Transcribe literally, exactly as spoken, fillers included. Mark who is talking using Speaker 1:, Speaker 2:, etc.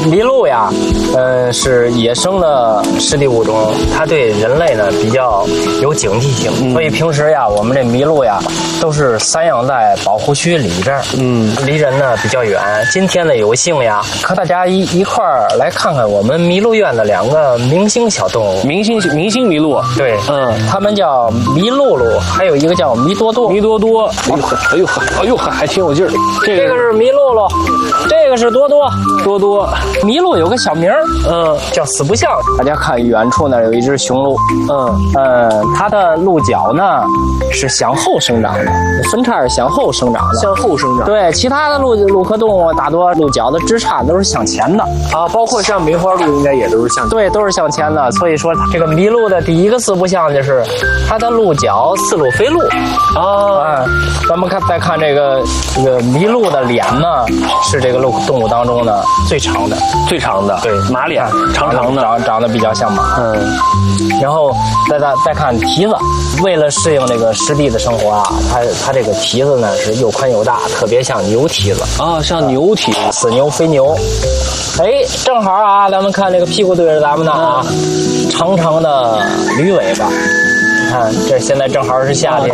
Speaker 1: 麋鹿呀，呃，是野生的湿地物种，它对人类呢比较有警惕性，嗯、所以平时呀，我们这麋鹿呀都是散养在保护区里边，嗯，离人呢比较远。今天呢有幸呀，和大家一一块儿来看看我们麋鹿院的两个明星小动物，
Speaker 2: 明星明星麋鹿，
Speaker 1: 对，嗯，它们叫麋鹿鹿，还有一个叫麋多多，
Speaker 2: 麋多多，哎呦呵，哎呦呵，哎呦呵，还挺有劲儿。
Speaker 1: 这个、这个是麋鹿鹿，这个是多多，
Speaker 2: 多多。
Speaker 1: 麋鹿有个小名儿，嗯，叫四不像。大家看远处那有一只雄鹿，嗯嗯，它的鹿角呢是向后生长的，分叉是向后生长的，
Speaker 2: 向后生长。
Speaker 1: 对，其他的鹿鹿科动物大多鹿角的枝杈都是向前的
Speaker 2: 啊，包括像梅花鹿应该也都是向前。
Speaker 1: 对，都是向前的。所以说这个麋鹿的第一个四不像就是它的鹿角似鹿非鹿啊。嗯，咱们看再看这个这个麋鹿的脸呢，是这个鹿动物当中呢最长的，
Speaker 2: 最长的。对，马脸长长的，
Speaker 1: 长长得比较像马。嗯，然后再再再看蹄子，为了适应这个湿地的生活啊，它它这个蹄子呢是又宽又大，特别像牛蹄子
Speaker 2: 啊，像牛蹄，
Speaker 1: 死牛非牛。哎，正好啊，咱们看这个屁股对着咱们的啊，长长的驴尾巴。你看，这现在正好是夏天。